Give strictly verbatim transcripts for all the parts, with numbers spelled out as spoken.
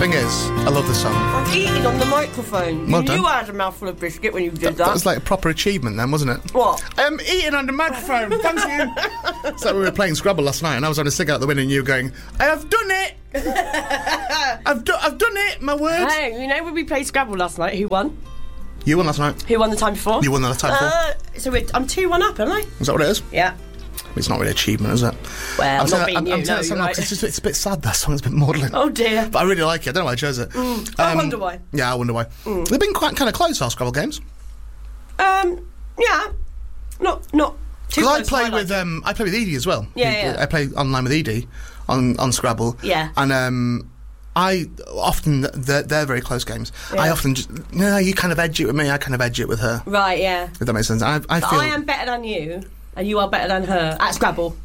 Thing is, I love the song. I'm eating on the microphone. Well you done. knew I had a mouthful of biscuit when you did That, that. that was like a proper achievement then, wasn't it? What? I'm eating on the microphone, thank you. It's like we were playing Scrabble last night and I was having a cig out the window and you were going, I have done it! I've, do- I've done it, my word! Hey, you know when we played Scrabble last night, who won? You won last night. Who won the time before? You won the time before. Uh, so we're, I'm two one up, am I? Is that what it is? Yeah. It's not really achievement, is it? Well, I'm not saying being that- I'm, you, I'm no, saying that you're now right. 'cause it's, just, it's a bit sad, that song. It's a bit maudlin. Oh dear. But I really like it. I don't know why I chose it. Mm. I wonder why. Yeah, I wonder why. Mm. They've been quite kind of close, our Scrabble games. Um, yeah. Not, not too Because I close, play like with it. um, I play with Edie as well. Yeah, He- yeah. I play online with Edie on on Scrabble. Yeah. And um, I often they're, they're very close games. Yeah. I often just no, you kind of edge it with me. I kind of edge it with her. Right, yeah. If that makes sense. I I But feel I am better than you, and you are better than her at Scrabble.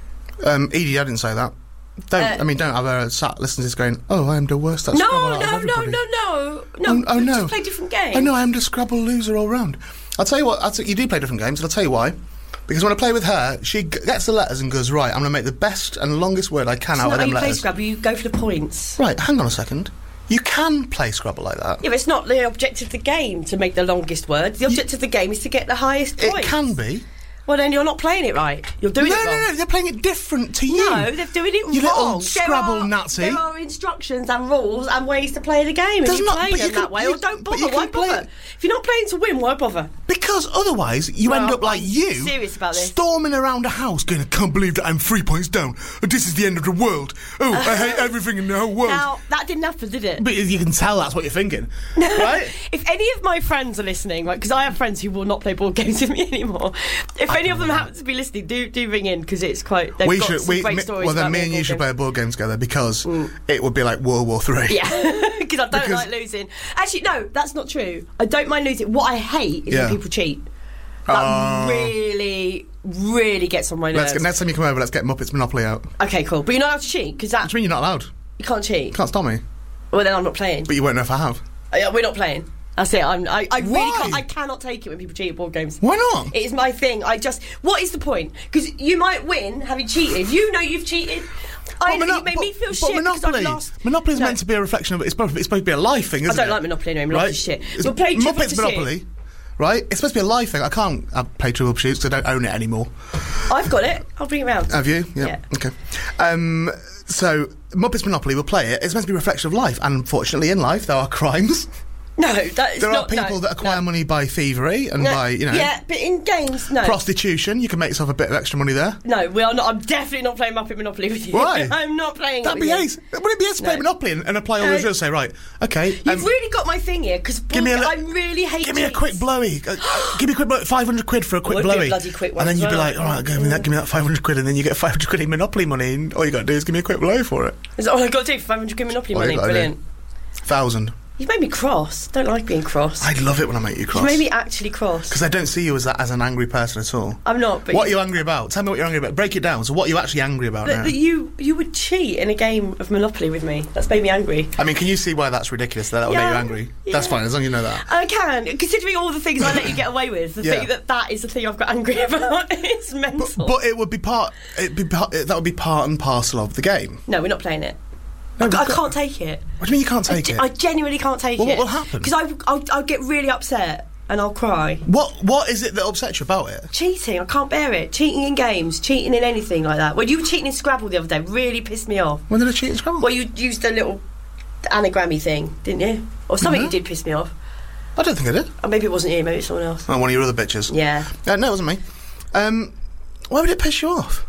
um, Edie, I didn't say that. Don't Uh, I mean don't have her sat listening to this going, oh, I am the worst at No, Scrabble out of no, no, everybody. no, no, no. Oh, oh, we no. Just play different games. I know I am the Scrabble loser all round. I'll tell you what, I'll t- you do play different games, and I'll tell you why. Because when I play with her, she g- gets the letters and goes, right, I'm going to make the best and longest word I can It's out not of how them you play letters. Scrabble. You go for the points. Right, hang on a second. You can play Scrabble like that. Yeah, but it's not the objective of the game to make the longest word. The objective of the game is to get the highest It points. can be. Well, then you're not playing it right. You're doing no, it no, wrong. no, they're playing it different to you. No, they're doing it You wrong. little Scrabble there are, Nazi. There are instructions and rules and ways to play the game. There's If you not- play but you them can- that way, you- or don't but bother. you can Why play bother? it- If you're not playing to win, why bother? Because otherwise, you end Well, up like I'm you, serious about this. storming around a house going, I can't believe that I'm three points down. This is the end of the world. Oh, I hate everything in the whole world. Now, that didn't happen, did it? But you can tell that's what you're thinking, right? If any of my friends are listening, like, because I have friends who will not play board games with me anymore. If any of them happen to be listening, do do ring in because it's quite. They've we got should. some We, great me, stories. well, then about me their and you board should games. play a board game together because it would be like World War Three. Yeah, because I don't Because- like losing. Actually, no, that's not true. I don't mind losing. What I hate is Yeah. when people cheat. That Oh. really, really gets on my Let's nerves. get, next time you come over, let's get Muppets Monopoly out. What Okay, cool. But you're not allowed to cheat because that do you mean you're not allowed? you can't cheat. Can't stop me. Well, then I'm not playing. But you won't know if I have. Uh, yeah, we're not playing. That's it. I'm, I, I really Why? can't. I cannot take it when people cheat at board games. Why not? It is my thing. I just. What is the point? Because you might win having cheated. You know you've cheated. I, Mono- it made me feel but shit because Monopoly, I've lost. Monopoly is No. meant to be a reflection of. It's supposed, it's supposed to be a life thing, I isn't don't it? like Monopoly anyway. Monopoly's shit. It's- We'll play Trivial Muppets Pursuit. Monopoly, right? It's supposed to be a life thing. I can't uh, play Trivial Pursuit because I don't own it anymore. I've got it. I'll bring it round. Have you? Yeah. Okay. Um, so Muppets Monopoly, we'll play it. It's meant to be a reflection of life, and unfortunately, in life, there are crimes. No, that is There not. are people no, that acquire no. money by thievery and No, by, you know, Yeah, but in games, no. prostitution. You can make yourself a bit of extra money there. No, we are not. I'm definitely not playing Muppet Monopoly with you. Why? I'm not playing. That'd it be with you. ace. Would it be ace to play No. Monopoly and, and apply all No. those rules? Say, right, okay. You've um, really got my thing here because Give me a li- I really hate. Give me a cheats. quick blowy. Uh, uh, give me a quick blowy. five hundred quid for a quick Would be a blowy. bloody quick one and then as you'd be well. like, all right, give me that, give me that five hundred quid, and then you get five hundred quid in Monopoly money, and all you got to do is give me a quick blowy for it. Is that all I got to do for five hundred quid Monopoly All you money? gotta do. Brilliant. Thousand. You've made me cross. Don't like being cross. I love it when I make you cross. You've made me actually cross. Because I don't see you as that as an angry person at all. I'm not. But What are you, you angry about? Tell me what you're angry about. Break it down. So what are you actually angry about but, now? but you you would cheat in a game of Monopoly with me. That's made me angry. I mean, can you see why that's ridiculous? That, that would Yeah, make you angry. That's yeah. fine, as long as you know that. I can, considering all the things I let you get away with. The Yeah. thing that that is the thing I've got angry about. It's mental. But it would be part. It'd be part that would be part and parcel of the game. no, we're not playing it. No, I, we've I got- can't take it. What do you mean you can't take I, it? I genuinely can't take Well, it. what will happen? Because I I'll, I'll get really upset and I'll cry. What What is it that upsets you about it? Cheating, I can't bear it. Cheating in games, cheating in anything like that. When you were cheating in Scrabble the other day, really pissed me off. When did I cheat in Scrabble? Well, you used a little anagrammy thing, didn't you? Or something Mhm. you did piss me off. I don't think I did. Or maybe it wasn't you, maybe it's someone else. Oh, one of your other bitches. Yeah. Uh, no, it wasn't me. Um, why would it piss you off?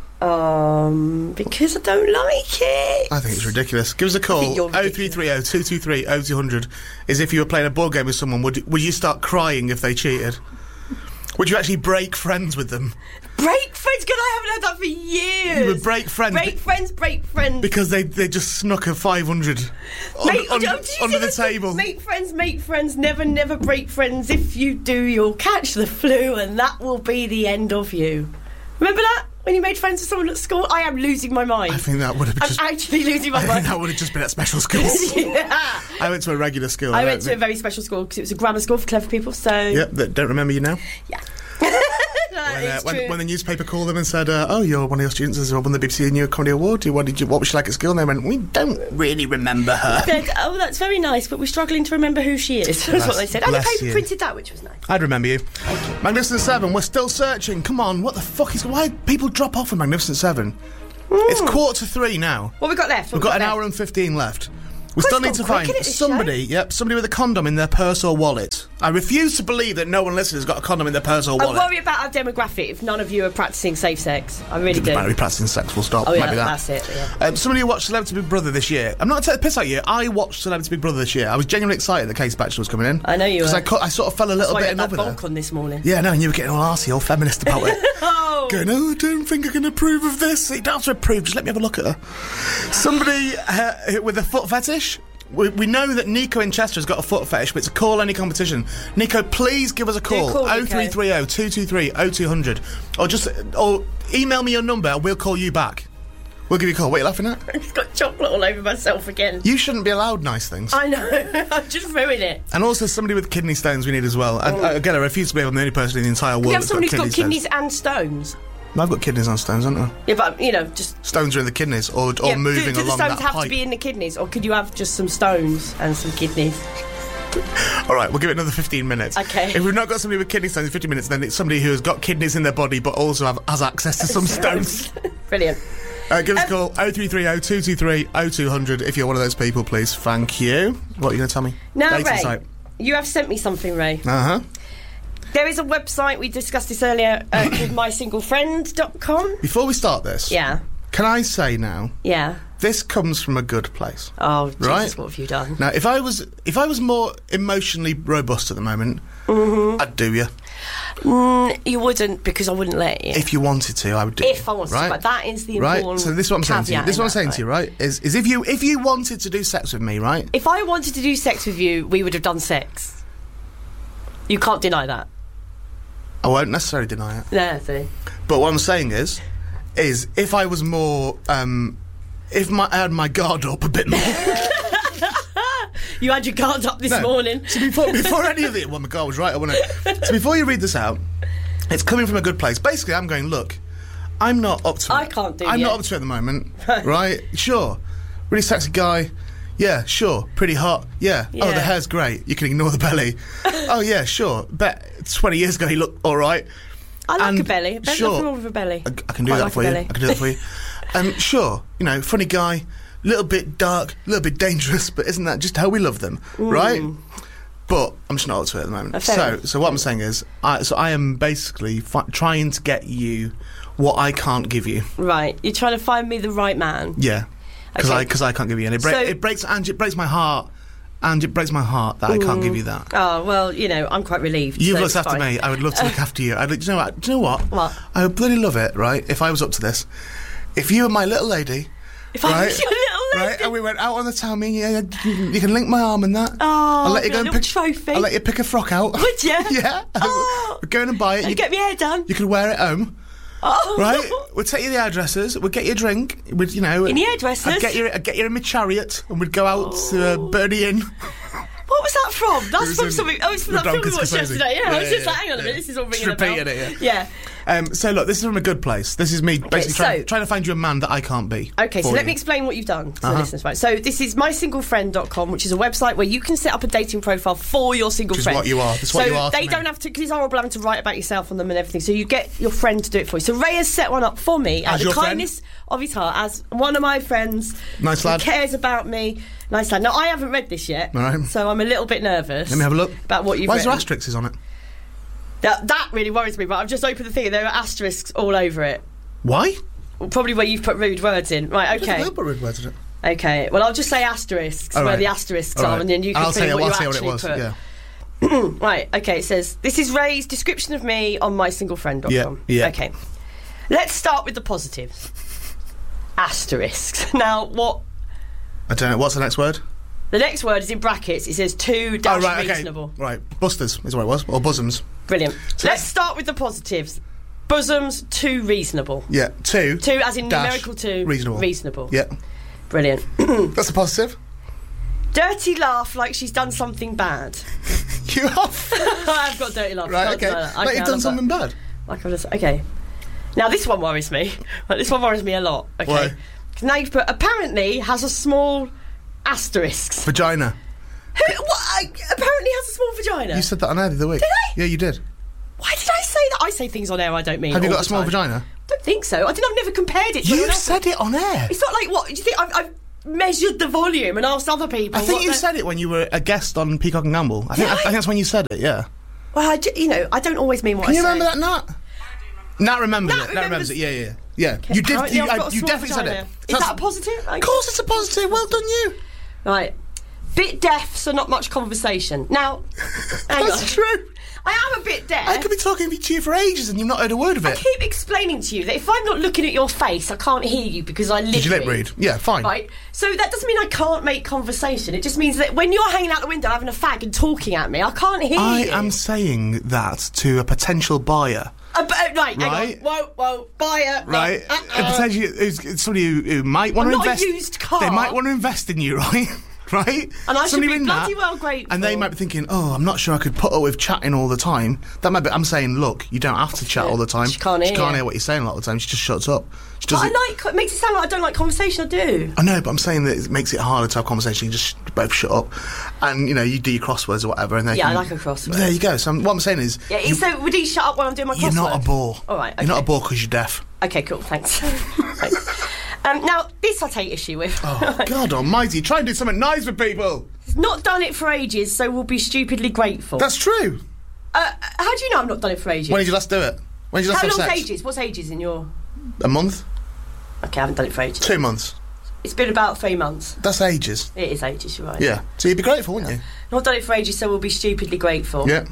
Um, because I don't like it. I think it's ridiculous. Give us a think call. you're oh three three oh, two two three, oh two hundred is if you were playing a board game with someone, would would you start crying if they cheated? Would you actually break friends with them? Break friends? God, I haven't heard that for years. You would break friends Break be- friends, break friends. because they, they just snuck a five hundred on, Make- on- did you under see the this? table. Make friends, make friends, never, never break friends. If you do, you'll catch the flu, and that will be the end of you. Remember that? When you made friends with someone at school? I am losing my mind. I think that would have I'm just. actually losing my I think mind. that would have just been at special schools. Yeah. I went to a regular school. I don't went to a think- very special school because it was a grammar school for clever people, so... Yep, that don't remember you now. Yeah. That when, uh, is when, true. when the newspaper called them and said, uh, "Oh, you're one of your students who's won the B B C New Comedy Award. What did you? What was she like at school?" And they went, "We don't really remember her." Said, oh, that's very nice, but we're struggling to remember who she is. That's what they said. And the bless paper you. printed that, which was nice. I'd remember you. Magnificent Seven. We're still searching. Come on, what the fuck is? Why people drop off with Magnificent Seven? It's quarter to three now. What have we got left? What We've got an left? hour and fifteen left. We Well, still it's need to gone quick, find innit, this somebody, show? yep, somebody with a condom in their purse or wallet. I refuse to believe that no one listening has got a condom in their purse or I wallet. worry about our demographic if none of you are practising safe sex. I really do. Might be practising sex, full stop. Oh, Might yeah, be that. that's it. Yeah. Um, somebody who watched Celebrity Big Brother this year. I'm not taking the piss out of you. I watched Celebrity Big Brother this year. I was genuinely excited that Casey Batchelor was coming in. I know you Because were. I, cu- I sort of fell a little That's why bit I in got love that with her. bulk on this morning. Yeah, no, and you were getting all arsey, all feminist about it. Oh. Going, oh, I don't think I can approve of this. You don't have to approve, just let me have a look at her. Somebody uh, with a foot fetish. We, we know that Nico in Chester has got a foot fetish, but it's a call-only competition. Nico, please give us a call. call, oh three three oh, two two three, oh two hundred. Or just or email me your number and we'll call you back. We'll give you a call. What are you laughing at? I've got chocolate all over myself again. You shouldn't be allowed nice things. I know. I've just ruined it. And also somebody with kidney stones we need as well. And, uh, again, I refuse to believe I'm the only person in the entire world We have that's somebody got who's kidney got kidneys stones. and stones. I've got kidneys on stones, haven't I? Yeah, but, you know, just... Stones are in the kidneys, or, or yeah, moving do, do the along stones that have pipe. to be in the kidneys, or could you have just some stones and some kidneys? All right, we'll give it another fifteen minutes. Okay. If we've not got somebody with kidney stones in fifteen minutes, then it's somebody who has got kidneys in their body but also have, has access to some stones. Brilliant. Uh, give us a Um, call, oh three three oh, two two three, oh two hundred if you're one of those people, please. Thank you. What are you going to tell me? Now, Dating Ray, site. you have sent me something, Ray. Uh-huh. There is a website, we discussed this earlier, uh, called my single friend dot com. Before we start this, Yeah, can I say now, yeah. this comes from a good place. Oh, Jesus, Right. what have you done? Now, if I was if I was more emotionally robust at the moment, Mm-hmm. I'd do you. Mm, you wouldn't, because I wouldn't let you. If you wanted to, I would do If you, I wanted right? to, but that is the Right, important so this is what I'm saying to you. caveat This is in what I'm that, saying to you, right? Is is if you if you wanted to do sex with me, right? If I wanted to do sex with you, we would have done sex. You can't deny that. I won't necessarily deny it. No, see. But what I'm saying is, is if I was more, um, if my, I had my guard up a bit more. You had your guard up this No. morning. So before, before any of it, well, my guard was right, I wasn't it? So before you read this out, it's coming from a good place. Basically, I'm going, look, I'm not up to it. I can't do I'm yet. not up to it at the moment, right? Sure. Really sexy guy. Yeah, sure. Pretty hot. Yeah. Oh, Yeah. the hair's great. You can ignore the belly. Oh, yeah, sure. Bet twenty years ago he looked all right. I like And a belly. There's sure, nothing wrong with a belly. I, I can do Quite that like for a you. belly. I can do that for you. Um, sure, you know, funny guy, little bit dark, little bit dangerous, but isn't that just how we love them, right? But I'm just not up to it at the moment. Uh, fair So, enough. so what I'm saying is, I, so I am basically fi- trying to get you what I can't give you. Right. You're trying to find me the right man. Yeah, because Okay. I because I can't give you, and it, break, So- it breaks and it breaks my heart, and it breaks my heart that I can't give you that. Oh, well, you know, I'm quite relieved. You've so looked it's after fine. me. I would love to look after you. I'd, like- do you know what? Do you know what? What? I would bloody love it, right? If I was up to this, if you were my little lady, If I right, was your little lady. right, and we went out on the town, me, yeah, you, you can link my arm and that. Oh, I'll let you go a and little pick. trophy. I'll let you pick a frock out. Would you? Yeah. Oh. We'll go in and buy it. You You, get my hair done. you can wear it home, Oh. right? We'll take you to the hairdressers. We'll get you a drink. We'd, you know, In the hairdressers? I'd get you. I'd get you in my chariot, and we'd go out to uh, Birdie Inn. What was that from? That's was from in something. Oh, it's from that Madame film we watched Scorsese. yesterday. Yeah, I Yeah, was just yeah, like, hang on a yeah. minute, this is all Just ringing a bell. repeating it, Yeah. Um, so look, this is from a good place. This is me basically so- trying, trying to find you a man that I can't be. Okay, so for let you. me explain what you've done to Uh-huh. the listeners. Right. So this is my single friend dot com, which is a website where you can set up a dating profile for your single Which is friend. what you are. That's so what you are to they me. don't have to, because it's horrible having to write about yourself on them and everything. So you get your friend to do it for you. So Ray has set one up for me As out of your the friend? kindness of his heart, as one of my friends. Nice who lad. cares about me. Nice lad. Now I haven't read this yet, All right. so I'm a little bit nervous. Let me have a look. About what you've Why is there written. asterisks on it? That, that really worries me, but I've just opened the thing and there are asterisks all over it. Why? Probably where you've put rude words in. Right, okay. I'll put red words in it. Okay, well, I'll just say asterisks All where right. the asterisks All are, right. and then you can I'll fill in tell you, what I'll you tell you what actually it was. put. Yeah. Right, okay, it says, this is Ray's description of me on my single friend dot com. Yeah, yeah. Okay, let's start with the positives. Asterisks. Now, what... I don't know. What's the next word? The next word is in brackets. It says too Oh, dash right, okay. reasonable. Right. Busters is what it was. Or bosoms. Brilliant. So let's that's- start with the positives. Bosoms, too reasonable. Yeah. Two. Two as in dash, numerical two. Reasonable. Reasonable. Yeah. Brilliant. That's a positive. Dirty laugh like she's done something bad. You have. I've got a dirty laugh. Right, Can't okay. deny that. I Like can, you've done I've got- something bad. Like I was okay. Now this one worries me. This one worries me a lot. Okay. Why? Because now you've put apparently has a small asterisk. Vagina. Who? What? I, apparently has a small vagina. You said that on air the other week. Did I? Yeah, you did. Why did I say that? I say things on air I don't mean. Have you all got a the small time. vagina? Don't think so. I think I've never compared it to You anyone else. said it on air. It's not like what? Do you think I've, I've measured the volume and asked other people? I think what you the- said it when you were a guest on Peacock and Gamble. I think, Did I, I? I think that's when you said it, yeah. Well, I, ju- you know, I don't always mean what Can I you say. remember that, Nat? Nat remembers Nat it. Nat remembers remembers- it, yeah, yeah. Yeah, you did. Apparently You, I've I, got a you small definitely said vagina. it. Is That's- that a positive? Of course it's a positive. Well done, you. Right. Bit deaf, so not much conversation. Now, hang That's on. true. I am a bit deaf. I could be talking to you for ages and you've not heard a word of I it. keep explaining to you that if I'm not looking at your face, I can't hear you because I lip Did you lip read. read? Yeah, fine. Right, so that doesn't mean I can't make conversation. It just means that when you're hanging out the window having a fag and talking at me, I can't hear I you. am saying that to a potential buyer, Uh, but, uh, right, hang Right. on. Whoa, whoa, buyer. right? Uh, A uh, potentially, who's, somebody who, who might want I'm to not a invest. used car. They might want to invest in you, right? Right? And I should Somebody be in bloody that, well grateful. And they might be thinking, oh, I'm not sure I could put up with chatting all the time. That might be. I'm saying, look, you don't have to chat all the time. She can't hear She can't you. hear what you're saying a lot of the time. She just shuts up. She But does I it. like, it makes it sound like I don't like conversation. I do. I know, but I'm saying that it makes it harder to have conversation. You just both shut up, and you know you do your crosswords or whatever. And they Yeah, I can, like a crossword. There you go. So I'm, what I'm saying is, Yeah, you, so would he shut up when I'm doing my crossword? you're not a bore. All right, You're not okay. a bore because you're deaf. Okay, cool, thanks. Thanks. Um, now, this I take issue with. Oh God Almighty! Try and do something nice for people. He's not done it for ages, so we'll be stupidly grateful. That's true. Uh, how do you know I've not done it for ages? When did you last do it? When did you last how have long's sex? ages? What's ages in your... A month? Okay, I haven't done it for ages. Two months? It's been about three months. That's ages. It is ages, you're right. Yeah. So you'd be grateful, wouldn't you? Not done it for ages, so we'll be stupidly grateful. Yeah.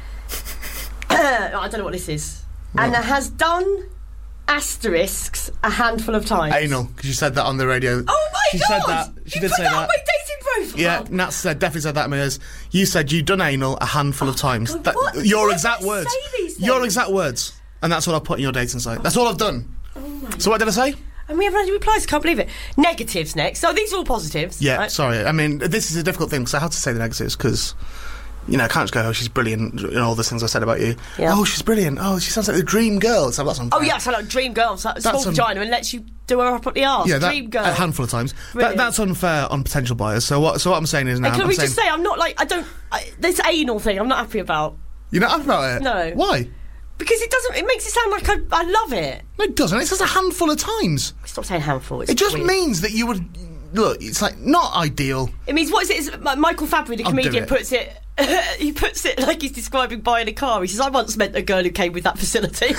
I don't know what this is. And it has done asterisks a handful of times. Anal, because you said that on the radio. Oh my she god! said that. She you did put say that, that. on my dating profile. Yeah, Nat said definitely said that. Because you said you'd done anal a handful of times. God, That- what? your Why exact do I words. say these Your things? exact words. And that's what I've put in your dating site. That's all I've done. Oh my So what did I say? And we haven't had any replies. I can't believe it. Negatives next. So these are all positives. Yeah, right? sorry. I mean, this is a difficult thing because I have to say the negatives because, you know, I can't just go, oh, she's brilliant, and all the things I said about you. Yeah. Oh, she's brilliant. Oh, she sounds like the dream girl. So that's unfair. Oh yeah, so like dream girl, so small un- vagina, and lets you do her up up the arse. Yeah, that, dream girl. a handful of times. That, Brilliant. that's unfair on potential buyers. So what? So what I'm saying is now, And can I'm we saying, just say I'm not like I don't I, this anal thing. I'm not happy about you're not happy about it. No. Why? because it doesn't. It makes it sound like I, I love it. No, it doesn't. It says a handful of times. Stop saying handful. It's It just weird. means that you would look. It's like not ideal. It means what is it? It's, like Michael Fabry, the I'll do comedian, it. puts it. He puts it like he's describing buying a car. He says, "I once met a girl who came with that facility."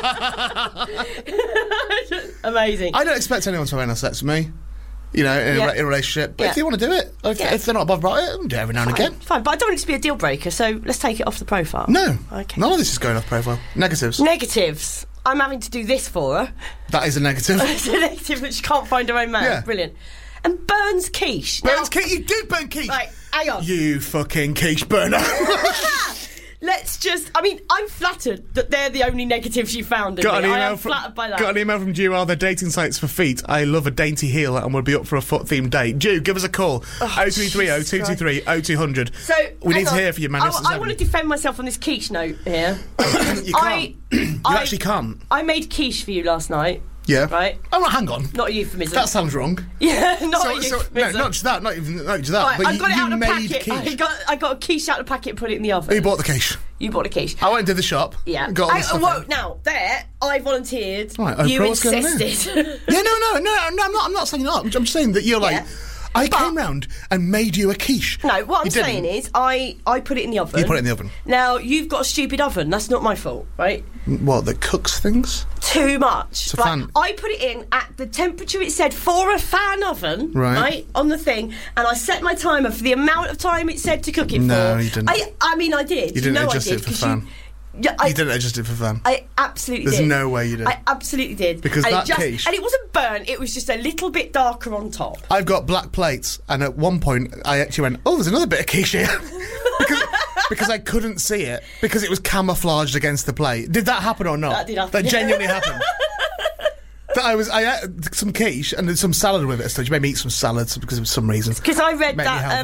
Amazing. I don't expect anyone to have anal sex with me. You know, in, Yeah. a, in a relationship. But Yeah. if they want to do it, if, Yeah. if they're not bothered about it, I'll do it every now and Fine, again. fine, but I don't want it to be a deal breaker. So let's take it off the profile. No, Okay. none of this is going off profile. Negatives. Negatives. I'm having to do this for her. That is a negative. It's a negative that she can't find her own man. Yeah. Brilliant. And Burns quiche. Burns Now- quiche. You do burn quiche. Right, hang on. You fucking quiche burner. Let's just. I mean, I'm flattered that they're the only negatives you found in Got me. an I email am from flattered by that. got an email from Jew. Are there dating sites for feet? I love a dainty heel and would be up for a foot themed date. Jew, give us a call. Oh three three oh, two two three, oh two hundred. So we hang need to on. hear from you, man. I, This is I want to defend myself on this quiche note here. you can't. I, you I, actually can't. I made quiche for you last night. Yeah. Right. Oh, well, hang on. Not a euphemism. That sounds wrong. yeah, not So, a so, euphemism. no, not just that. Not even not just that. Right, but I you, got it you out of the made packet. I quiche. got, I got a quiche out of the packet and put it in the oven. Who bought the quiche? You bought a quiche. I went to the shop. Yeah. Got all I, the stuff whoa, in. now, there, I volunteered. Right, Oprah, you what's going on here? insisted. Yeah, no, no, no, no. I'm not. I'm not saying that. I'm just saying that you're like. Yeah. I But- came round and made you a quiche. No, what I'm You didn't. saying is, I, I put it in the oven. You put it in the oven. Now, you've got a stupid oven. That's not my fault, right? What, that cooks things? Too much. a Right, fan. I put it in at the temperature it said for a fan oven, Right. on the thing, and I set my timer for the amount of time it said to cook it No, for. you didn't. I, I mean, I did. You didn't know adjust I did, it for 'cause fan. You, yeah, I, You didn't adjust it for fun. I absolutely There's did. no way you did. I absolutely did. Because and that it just, quiche- and it wasn't burnt. It was just a little bit darker on top. I've got black plates, and at one point I actually went, "Oh, there's another bit of quiche here," because, because I couldn't see it because it was camouflaged against the plate. Did that happen or not? That did happen. That genuinely happened. That I was, I ate some quiche and then some salad with it. So you made me eat some salads because of some reason. Because I read Make me that healthy. um,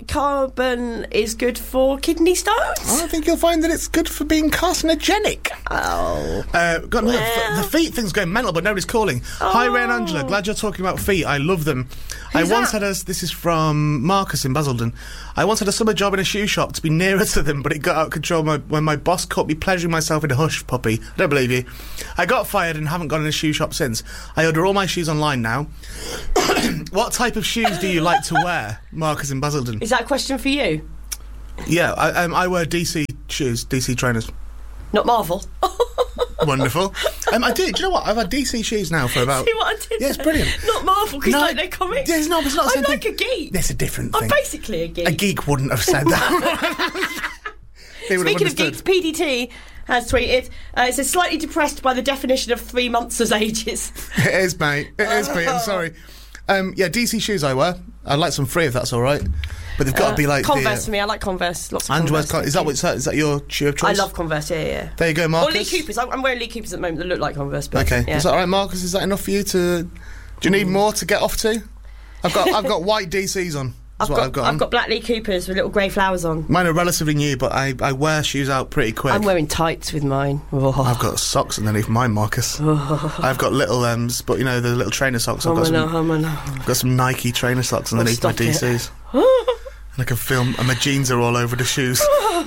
carbon is good for kidney stones? I think you'll find that it's good for being carcinogenic. Oh. Uh, got another Well. f- the feet thing's going mental, but nobody's calling. Hi, Ray and Angela. Glad you're talking about feet. I love them. Who's I once that? had a. This is from Marcus in Basildon. I once had a summer job in a shoe shop to be nearer to them, but it got out of control my, when my boss caught me pleasuring myself in a hush puppy. I don't believe you. I got fired and haven't gone in a shoe shop since. I order all my shoes online now. What type of shoes do you like to wear, Marcus in Basildon? Is that a question for you? Yeah, I, um, I wear D C shoes, D C trainers. Not Marvel. Wonderful. Um, I do. Do you know what? I've had D C shoes now for about. See what I did Yeah, it's there? brilliant. Not Marvel, because No, like their comics. Yeah, it's not. It's not the I'm same like thing. a geek. It's a different I'm thing. basically a geek. A geek wouldn't have said that. They would have Speaking of understood. geeks, P D T has tweeted, uh, it says slightly depressed by the definition of three months as ages. It is, mate. It is, mate. I'm sorry. Um, yeah, D C shoes I wear. I'd like some free if that's all right. But they've got to be like Converse the, for me. I like Converse. Lots of uh, Converse. Andrew Con- is that what is that, is that your shoe of I choice? love Converse. Yeah, yeah. There you go, Or Marcus. Lee Coopers. I'm I'm wearing Lee Coopers at the moment that look like Converse. But, Okay, yeah. is that all right, Marcus? Is that enough for you to? Do you need more to get off to? I've got I've got white D Cs on. That's I've what got, I've got. I've on. got black Lee Coopers with little grey flowers on. Mine are relatively new, but I, I wear shoes out pretty quick. I'm wearing tights with mine. Oh. I've got socks underneath mine, Marcus. I've got little M's, but you know the little trainer socks. I've Oh, got I know, some, oh, I know. I've got some Nike trainer socks underneath my stop it. D Cs, and I can feel and my jeans are all over the shoes.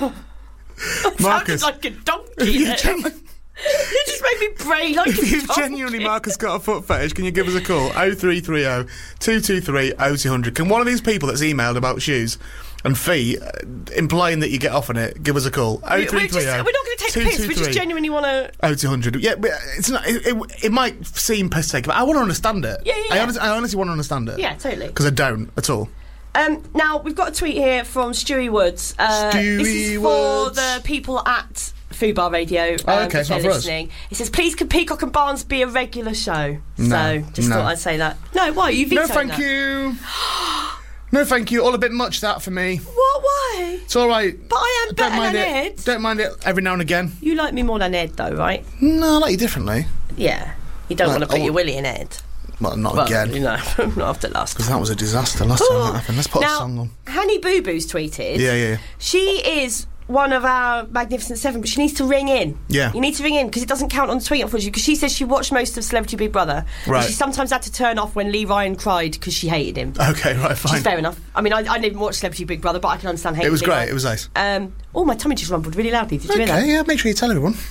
Marcus, Sounded like a donkey. if you there. gen- You just made me bray like if a you've donkey. genuinely, Marcus, got a foot fetish, can you give us a call? oh three three oh, two two three, oh two hundred. Can one of these people that's emailed about shoes and feet, uh, implying that you get off on it, give us a call? We- We're, just, we're not going to take the piss. We just genuinely want to. oh two hundred. Yeah, but it's not. It, it, it might seem piss take, but I want to understand it. Yeah, yeah, I yeah. honestly, I honestly want to understand it. Yeah, totally. Because I don't at all. Um, now we've got a tweet here from Stewie Woods. Uh, Stewie this is for Woods. the people at Food Bar Radio. Um, Oh, okay, if it's not they're for us. listening. It says, "Please, can Peacock and Barnes be a regular show?" No, so just no. thought I'd say that. No, why? You No, vetoed thank that? you. No, thank you. All a bit much that for me. What? Why? It's all right. But I am Don't better mind than it. Ed. Don't mind it every now and again. You like me more than Ed, though, right? No, I like you differently. Yeah. You don't Like, want to put oh. your willy in Ed. Well, not Well, again. you know, not after last Because that was a disaster last time that happened. Let's put now, a song on. Hanny Boo Boo's tweeted. Yeah, yeah, yeah. She is one of our Magnificent Seven, but she needs to ring in. Yeah. You need to ring in because it doesn't count on the tweet, unfortunately. Because she says she watched most of Celebrity Big Brother. and Right. She sometimes had to turn off when Lee Ryan cried because she hated him. Okay, right, Which is fine. fair enough. I mean, I, I didn't watch Celebrity Big Brother, but I can understand hating It was Lee great. Ryan. It was nice. Um, oh, my tummy just rumbled really loudly. Did you hear that? Okay, yeah, make sure you tell everyone.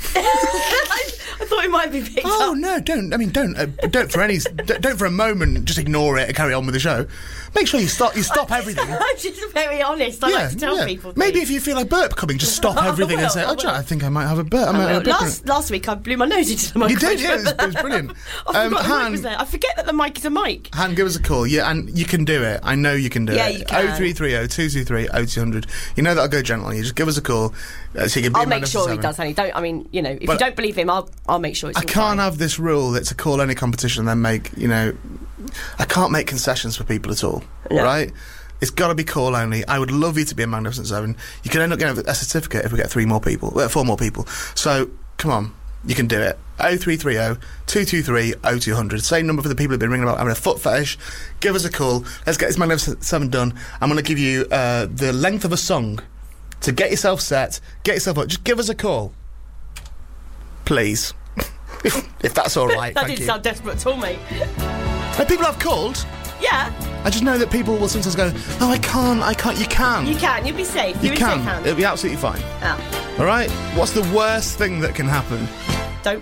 I thought it might be picked Oh up. no, don't. I mean, don't. Uh, don't for any. don't don't for a moment just ignore it and carry on with the show. Make sure you stop. You stop everything. I'm just very honest. I like to tell people. Maybe things. if you feel like burp coming, just stop I everything will, and say, I "Oh, do you know, will. I think I might have a burp." I might Well, have a burp. last last week I blew my nose into the You microphone. did, yeah. It was, it was brilliant. I Um, forgot the mic Han, was there. I forget that the mic is a mic. Han, give us a call. Yeah, and you can do it. I know you can do Yeah, it. you can. oh three three oh, two two three, oh two hundred. You know that I'll go gentle on you. Just give us a call. Uh, so you can be I'll a make man sure after he seven. does, honey. Don't. I mean, you know, if But- you don't believe him, I'll I'll make sure it's. I all can't fine. have this rule that's a call only competition and then make, you know, I can't make concessions for people at all, No. right? It's got to be call only. I would love you to be a Magnificent Seven. You can end up getting a certificate if we get three more people, well, four more people. So, come on, you can do it. oh three three oh, two two three, oh two hundred. Same number for the people who've been ringing about having a foot fetish. Give us a call. Let's get this Magnificent Seven done. I'm going to give you uh, the length of a song to get yourself set, get yourself up. Just give us a call. Please. if, if that's all right. That Thank didn't you. sound desperate at all, mate. Now, people have called. Yeah, I just know that people will sometimes go, "Oh, I can't, I can't." You can. you can. You'll be safe. You You're in can. safe hands. It'll be absolutely fine. Ah. All right. What's the worst thing that can happen?